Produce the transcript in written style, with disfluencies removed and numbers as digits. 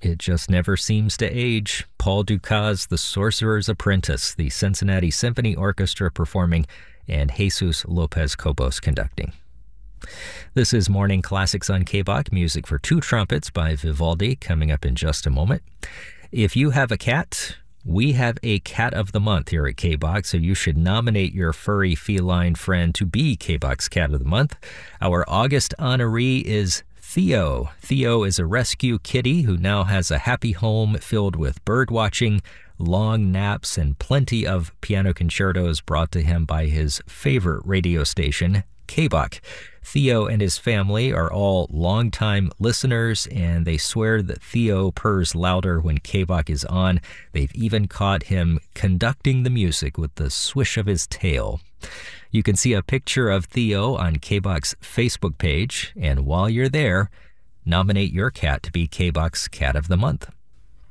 It just never seems to age. Paul Dukas, The Sorcerer's Apprentice, the Cincinnati Symphony Orchestra performing, and Jesus Lopez Cobos conducting. This is Morning Classics on KBOC, music for two trumpets by Vivaldi, coming up in just a moment. If you have a cat, we have a Cat of the Month here at KBOC, so you should nominate your furry feline friend to be KBOC's Cat of the Month. Our August honoree is Theo. Theo is a rescue kitty who now has a happy home filled with bird watching, long naps, and plenty of piano concertos brought to him by his favorite radio station, KBOC. Theo and his family are all longtime listeners, and they swear that Theo purrs louder when KBOC is on. They've even caught him conducting the music with the swish of his tail. You can see a picture of Theo on KBOC's Facebook page, and while you're there, nominate your cat to be KBOC's Cat of the Month.